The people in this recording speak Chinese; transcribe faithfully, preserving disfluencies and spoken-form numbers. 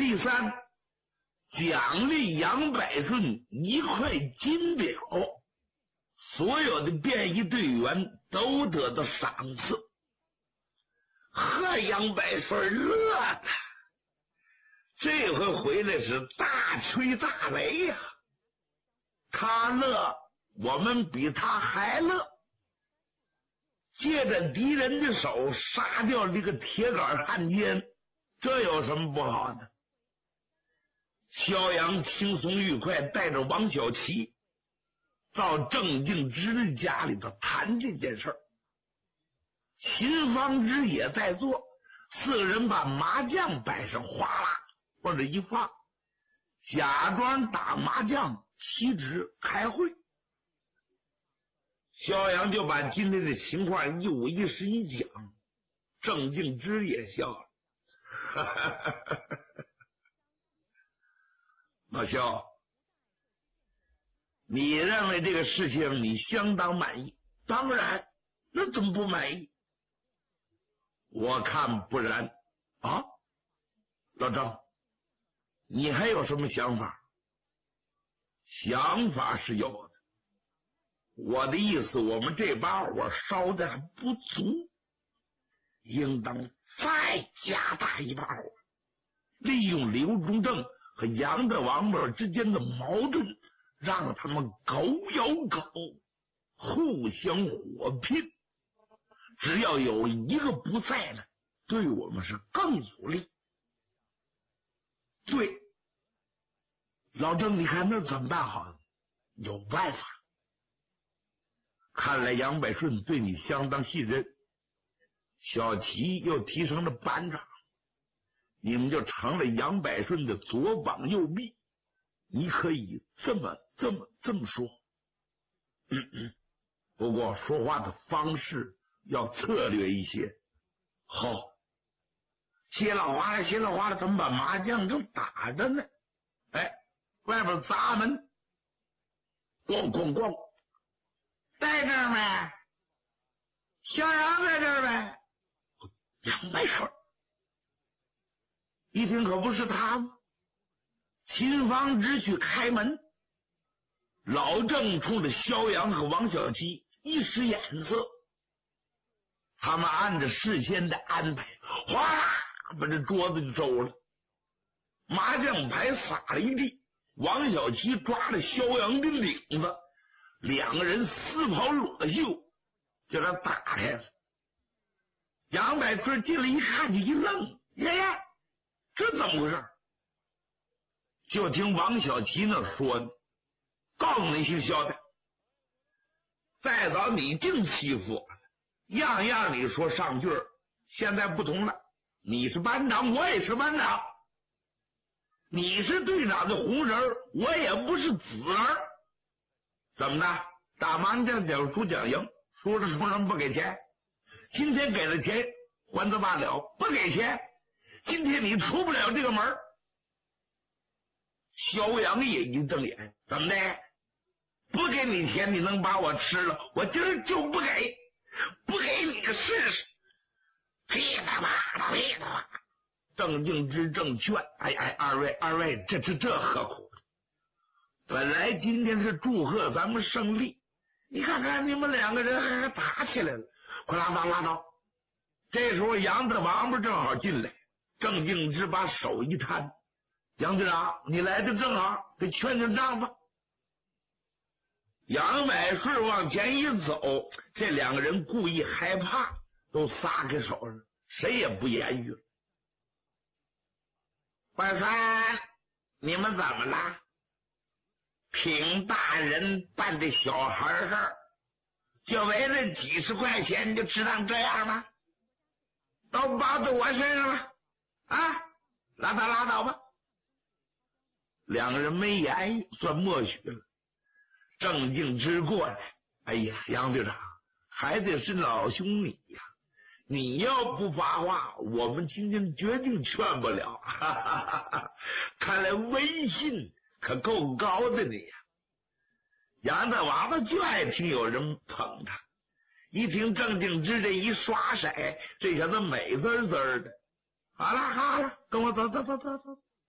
第三，奖励杨百顺一块金表，所有的便衣队员都得到赏赐。呵，杨百顺乐的，这回回来是大吹大擂呀、啊！他乐，我们比他还乐。借着敌人的手杀掉这个铁杆汉奸，这有什么不好的？萧阳轻松愉快，带着王小琪到郑敬之的家里头谈这件事儿。秦方之也在座，四个人把麻将摆上，哗啦往这一放，假装打麻将，其实开会。萧阳就把今天的情况一五一十一讲，郑敬之也笑了。老萧，你认为这个事情你相当满意？当然，那怎么不满意？我看不然啊。老张，你还有什么想法？想法是有的，我的意思，我们这把火烧的还不足，应当再加大一把火，利用刘忠正和杨德王们之间的矛盾，让他们狗咬狗，互相火拼。只要有一个不在呢，对我们是更有利。对，老郑，你看那怎么办好？有办法。看来杨百顺对你相当信任，小齐又提升了班长，你们就成了杨百顺的左膀右臂。你可以这么这么这么说。嗯嗯，不过说话的方式要策略一些。好，稀里哗啦稀里哗啦，怎么把麻将正打着呢？哎，外边砸门，咣咣咣，在这儿没？萧阳在这儿没？杨百顺一听可不是他吗？秦方之去开门，老郑冲着萧阳和王小七一使眼色，他们按着事先的安排，哗啦把这桌子就周了，麻将牌撒了一地，王小七抓着萧阳的领子，两个人撕袍裸袖，就给他打开了。杨百顺进来一看，就一愣，爷爷，这怎么回事？就听王小七那说呢，告诉那些小子，再早你净欺负我，样样你说上句儿，现在不同了，你是班长，我也是班长，你是队长的红人，我也不是紫儿，怎么的？打麻将奖输奖赢，输了输人不给钱，今天给了钱还则罢了，不给钱，今天你出不了这个门。萧阳也一瞪眼，怎么的？不给你钱，你能把我吃了？我今儿就不给，不给你个试试！屁他妈的，屁他妈！郑敬之正劝，哎哎，二位二位，这这这何苦？本来今天是祝贺咱们胜利，你看看你们两个人还打起来了，快拉倒拉倒！这时候杨德王八正好进来，郑敬之把手一摊。杨队长，你来的正好，给劝劝账吧。杨百顺往前一走，这两个人故意害怕，都撒开手上，谁也不言语了。百三，你们怎么了？凭大人办这小孩事儿，就为了几十块钱就值当这样吗？都包到我身上了啊！拉倒拉倒吧。两个人没言语，算默许了。郑敬之过来，哎呀，杨队长，还得是老兄你呀，你要不发话，我们今天决定劝不了。哈哈哈哈，看来威信可够高的你呀。杨大娃子就爱听有人捧他，一听郑敬之这一刷色，这小子美滋滋的。好了好了，跟我走走走走走。